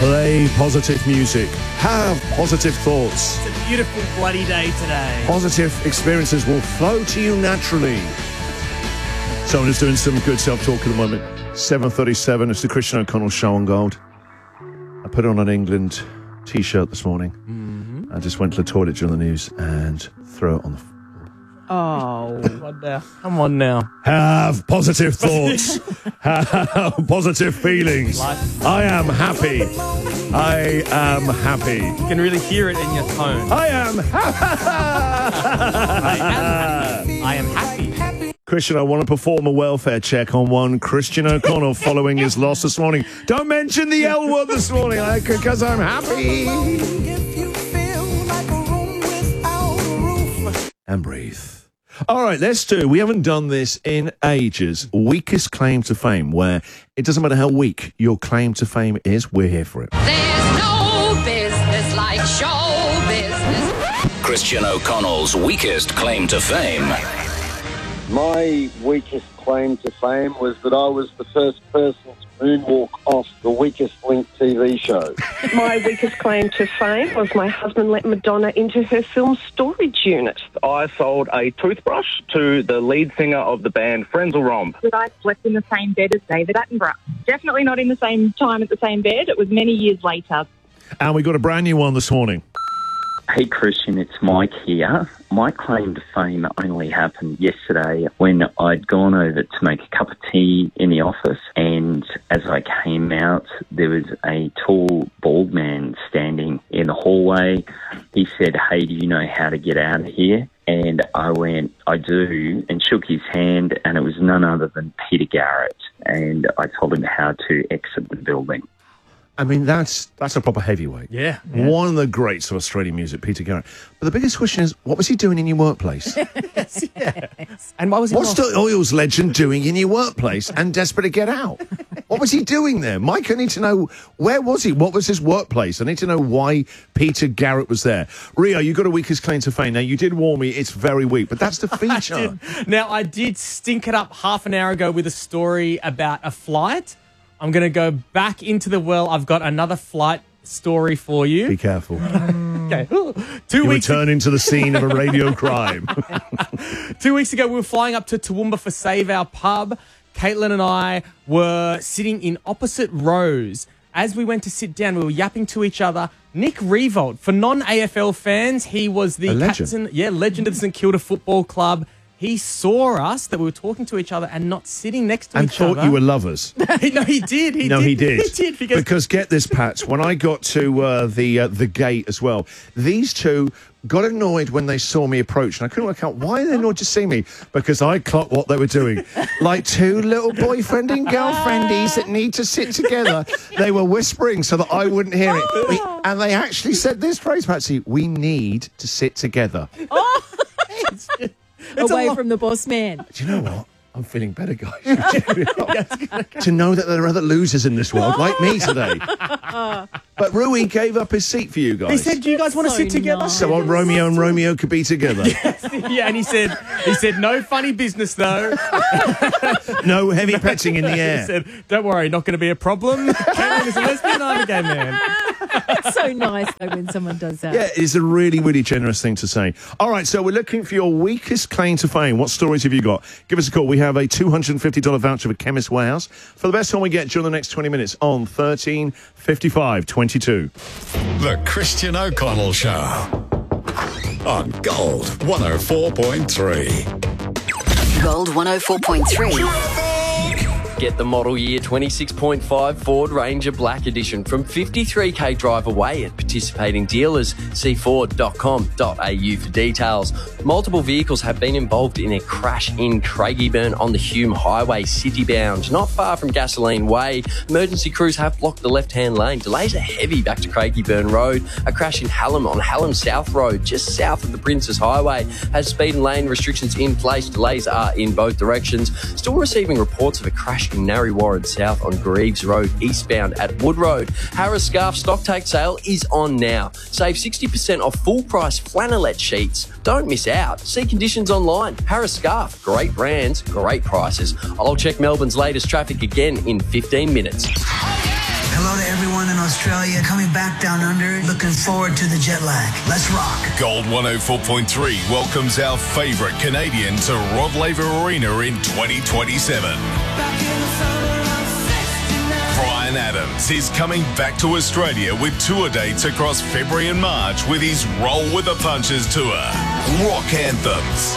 Play positive music. Have positive thoughts. It's a beautiful bloody day today. Positive experiences will flow to you naturally. Someone is doing some good self-talk at the moment. 7:37, it's the Christian O'Connell Show on Gold. I put on an England T-shirt this morning. I just went to the toilet during the news and threw it on the floor. Oh, what now? Come on now. Have positive thoughts. Have positive feelings. I am happy. I am happy. You can really hear it in your tone. I am I am happy. Christian, I want to perform a welfare check on one Christian O'Connell following his loss this morning. Don't mention the L word this morning, because I'm happy. And breathe. All right, let's do. We haven't done this in ages. Weakest claim to fame, where it doesn't matter how weak your claim to fame is, we're here for it. There's no business like show business. Christian O'Connell's weakest claim to fame. My weakest claim to fame was that I was the first person to moonwalk off the Weakest Link TV show. My weakest claim to fame was my husband let Madonna into her film storage unit. I sold a toothbrush to the lead singer of the band Frenzal Rhomb. That I slept in the same bed as David Attenborough. Definitely not in the same time at the same bed. It was many years later. And we got a brand new one this morning. Hey Christian, it's Mike here. My claim to fame only happened yesterday when I'd gone over to make a cup of tea in the office, and as I came out, there was a tall, bald man standing in the hallway. He said, "Hey, do you know how to get out of here?" And I went, "I do," and shook his hand, and it was none other than Peter Garrett, and I told him how to exit the building. I mean, that's a proper heavyweight. Yeah. One of the greats of Australian music, Peter Garrett. But the biggest question is, what was he doing in your workplace? Yes. And why was he What's the Oils legend doing in your workplace and desperate to get out? What was he doing there? Mike, I need to know, where was he? What was his workplace? I need to know why Peter Garrett was there. Rio, you got a weakest claim to fame. Now, you did warn me it's very weak, but that's the feature. I did stink it up half an hour ago with a story about a flight. I'm going to go back into the well. I've got another flight story for you. Be careful. Okay. You return into the scene of a radio crime. 2 weeks ago, we were flying up to Toowoomba for Save Our Pub. Caitlin and I were sitting in opposite rows. As we went to sit down, we were yapping to each other. Nick Riewoldt, for non-AFL fans, he was the captain, legend of the St Kilda Football Club. He saw us, that we were talking to each other and not sitting next to each other. And thought you were lovers. No, he did. He did. He did. Because get this, Pat, when I got to the gate as well, these two got annoyed when they saw me approach. And I couldn't work out why they not just see me. Because I clocked what they were doing. Like two little boyfriend and girlfriendies that need to sit together. They were whispering so that I wouldn't hear it. And they actually said this phrase, Patsy, we need to sit together. Away from the boss man. Do you know what? I'm feeling better, guys. To know that there are other losers in this world, like me today. But Rui gave up his seat for you guys. He said, do you guys want to sit together? Nice. So Romeo and Romeo could be together. Yeah, and he said, no funny business, though. No heavy petting in the air. He said, don't worry, not going to be a problem. Caitlin is a lesbian, I'm a gay man. It's so nice, though, when someone does that. Yeah, it's a really, really generous thing to say. All right, so we're looking for your weakest claim to fame. What stories have you got? Give us a call. We have a $250 voucher for Chemist Warehouse for the best one we get during the next 20 minutes on 13 55 22. The Christian O'Connell Show on Gold 104.3. Gold 104.3. Get the model year 26.5 Ford Ranger Black Edition from 53k drive away at participating dealers. See ford.com.au for details. Multiple vehicles have been involved in a crash in Craigieburn on the Hume Highway, city-bound, not far from Gasoline Way. Emergency crews have blocked the left-hand lane. Delays are heavy back to Craigieburn Road. A crash in Hallam on Hallam South Road, just south of the Princes Highway, has speed and lane restrictions in place. Delays are in both directions. Still receiving reports of a crash in Narry Warren South on Greaves Road, eastbound at Wood Road. Harris Scarf stock take sale is on now. Save 60% off full price flannelette sheets. Don't miss out. See conditions online. Harris Scarf, great brands, great prices. I'll check Melbourne's latest traffic again in 15 minutes. Hello to everyone in Australia. Coming back down under. Looking forward to the jet lag. Let's rock. Gold 104.3 welcomes our favourite Canadian to Rod Laver Arena in 2027. Bryan Adams is coming back to Australia with tour dates across February and March with his Roll with the Punches tour. Rock anthems.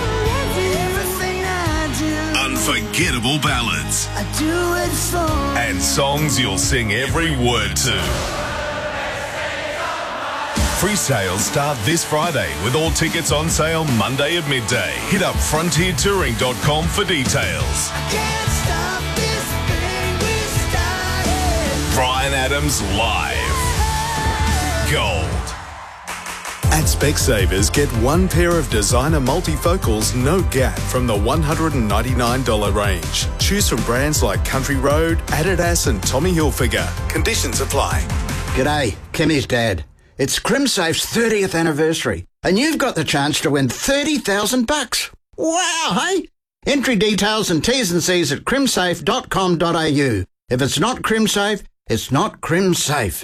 Unforgettable ballads. I do it for. And songs you'll sing every word to. Pre-sales start this Friday with all tickets on sale Monday at midday. Hit up frontiertouring.com for details. Can't stop this thing we started. Bryan Adams live. Gold. At Specsavers, get one pair of designer multifocals, no gap, from the $199 range. Choose from brands like Country Road, Adidas and Tommy Hilfiger. Conditions apply. G'day, Kimmy's dad. It's CrimSafe's 30th anniversary, and you've got the chance to win $30,000. Wow, hey? Entry details and T's and C's at crimsafe.com.au. If it's not CrimSafe, it's not CrimSafe.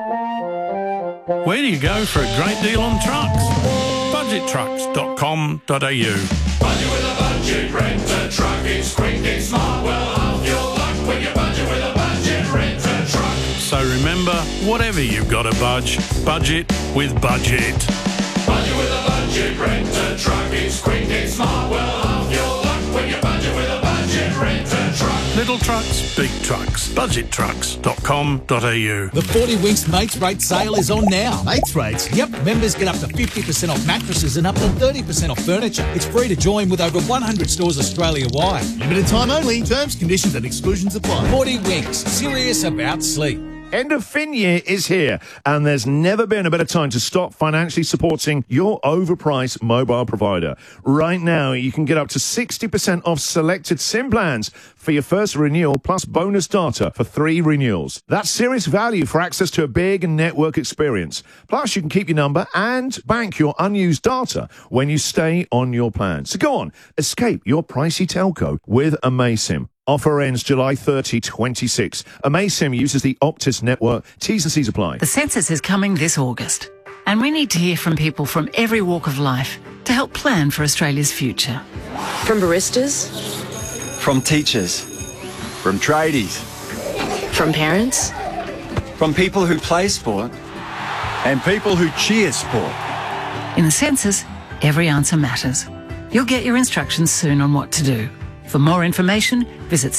Where do you go for a great deal on trucks? Budgettrucks.com.au. Budget with a budget, rent a truck. It's quick, it's smart, well, half your luck when you budget with a budget, rent a truck. So remember, whatever you've got to budget with Budget. Budget with a budget, rent a truck. It's quick, it's smart, well, half your luck when you budget with a budget, rent a truck. Little trucks, big trucks. Budgettrucks.com.au. The 40 Winks Mates Rate sale is on now. Mates Rates? Yep. Members get up to 50% off mattresses and up to 30% off furniture. It's free to join with over 100 stores Australia-wide. Limited time only. Terms, conditions and exclusions apply. 40 Winks. Serious about sleep. End of fin year is here, and there's never been a better time to stop financially supporting your overpriced mobile provider. Right now, you can get up to 60% off selected SIM plans for your first renewal, plus bonus data for 3 renewals. That's serious value for access to a big network experience. Plus, you can keep your number and bank your unused data when you stay on your plan. So go on, escape your pricey telco with AmazSIM. Offer ends July 30, 26. AmazSIM uses the Optus network. T's and C's apply. The census is coming this August, and we need to hear from people from every walk of life to help plan for Australia's future. From baristas, from teachers, from tradies, from parents, from people who play sport, and people who cheer sport. In the census, every answer matters. You'll get your instructions soon on what to do. For more information, visit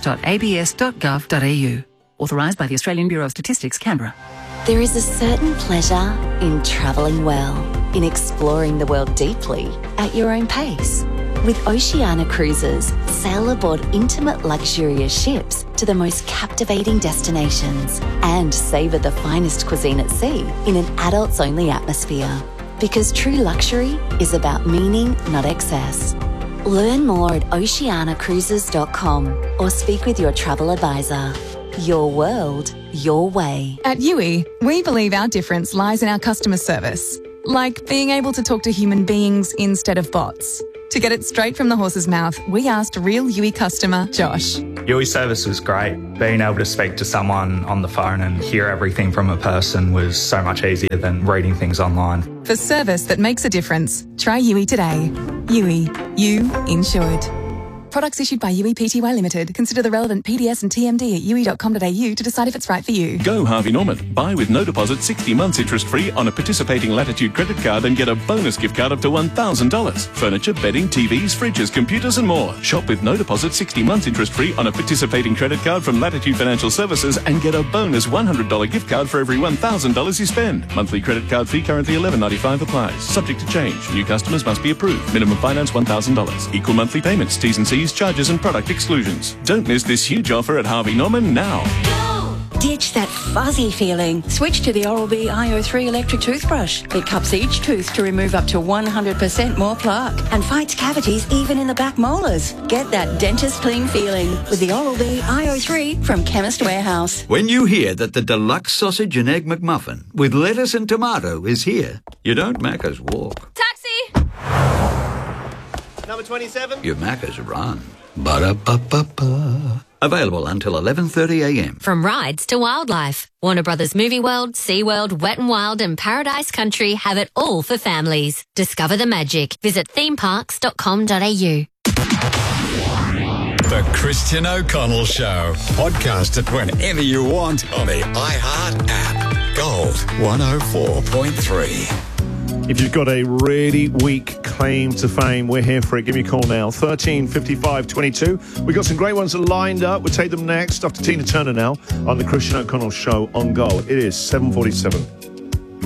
census.abs.gov.au. Authorised by the Australian Bureau of Statistics, Canberra. There is a certain pleasure in travelling well, in exploring the world deeply at your own pace. With Oceania Cruises, sail aboard intimate, luxurious ships to the most captivating destinations and savour the finest cuisine at sea in an adults-only atmosphere. Because true luxury is about meaning, not excess. Learn more at oceanacruises.com or speak with your travel advisor. Your world, your way. At UE, we believe our difference lies in our customer service, like being able to talk to human beings instead of bots. To get it straight from the horse's mouth, we asked real UE customer Josh. UE service was great. Being able to speak to someone on the phone and hear everything from a person was so much easier than reading things online. For service that makes a difference, try UE today. UE, you insured. Products issued by UE Pty Limited. Consider the relevant PDS and TMD at UE.com.au to decide if it's right for you. Go Harvey Norman. Buy with no deposit 60 months interest free on a participating Latitude credit card and get a bonus gift card up to $1,000. Furniture, bedding, TVs, fridges, computers and more. Shop with no deposit 60 months interest free on a participating credit card from Latitude Financial Services and get a bonus $100 gift card for every $1,000 you spend. Monthly credit card fee currently $11.95 applies. Subject to change. New customers must be approved. Minimum finance $1,000. Equal monthly payments. T's and C's, charges and product exclusions. Don't miss this huge offer at Harvey Norman now. Ditch that fuzzy feeling. Switch to the Oral-B iO3 electric toothbrush. It cups each tooth to remove up to 100% more plaque and fights cavities even in the back molars. Get that dentist clean feeling with the Oral-B iO3 from Chemist Warehouse. When you hear that the deluxe sausage and egg McMuffin with lettuce and tomato is here, you don't Macca's walk. Taxi! Number 27. Your Macca's run. Ba-da-ba-ba-ba. Available until 11:30am. From rides to wildlife, Warner Brothers Movie World, SeaWorld, Wet n Wild and Paradise Country have it all for families. Discover the magic. Visit themeparks.com.au. The Christian O'Connell Show. Podcast it whenever you want on the iHeart app. Gold 104.3. If you've got a really weak claim to fame, we're here for it. Give me a call now. 13 55 22. We've got some great ones lined up. We'll take them next after Tina Turner now on the Christian O'Connell Show on Gold. It is 7:47.